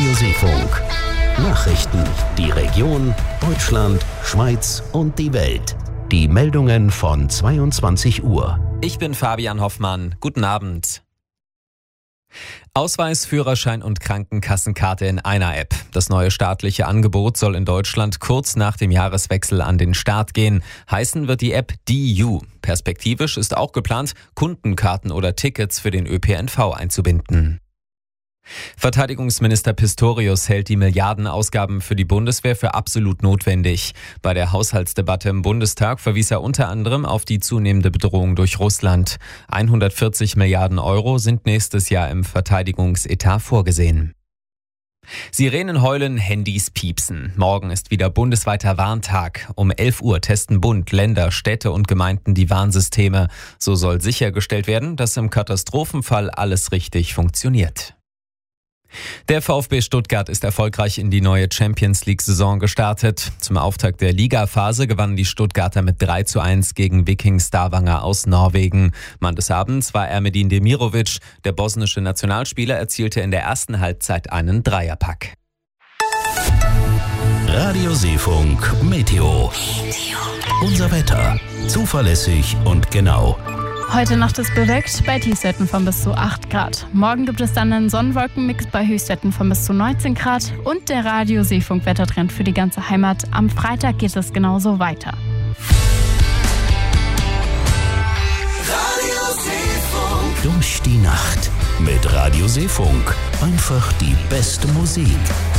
Radio Seefunk. Nachrichten, die Region, Deutschland, Schweiz und die Welt. Die Meldungen von 22 Uhr. Ich bin Fabian Hoffmann. Guten Abend. Ausweis, Führerschein und Krankenkassenkarte in einer App. Das neue staatliche Angebot soll in Deutschland kurz nach dem Jahreswechsel an den Start gehen. Heißen wird die App DU. Perspektivisch ist auch geplant, Kundenkarten oder Tickets für den ÖPNV einzubinden. Verteidigungsminister Pistorius hält die Milliardenausgaben für die Bundeswehr für absolut notwendig. Bei der Haushaltsdebatte im Bundestag verwies er unter anderem auf die zunehmende Bedrohung durch Russland. 140 Milliarden Euro sind nächstes Jahr im Verteidigungsetat vorgesehen. Sirenen heulen, Handys piepsen. Morgen ist wieder bundesweiter Warntag. Um 11 Uhr testen Bund, Länder, Städte und Gemeinden die Warnsysteme. So soll sichergestellt werden, dass im Katastrophenfall alles richtig funktioniert. Der VfB Stuttgart ist erfolgreich in die neue Champions-League-Saison gestartet. Zum Auftakt der Ligaphase gewannen die Stuttgarter mit 3:1 gegen Viking Stavanger aus Norwegen. Mann des Abends war Ermedin Demirovic. Der bosnische Nationalspieler erzielte in der ersten Halbzeit einen Dreierpack. Radio Seefunk Meteo. Unser Wetter. Zuverlässig und genau. Heute Nacht ist bewölkt bei Tiefstwerten von bis zu 8 Grad. Morgen gibt es dann einen Sonnenwolkenmix bei Höchstwerten von bis zu 19 Grad. Und der Radio Seefunk Wettertrend für die ganze Heimat. Am Freitag geht es genauso weiter. Radio Seefunk. Durch die Nacht mit Radio Seefunk. Einfach die beste Musik.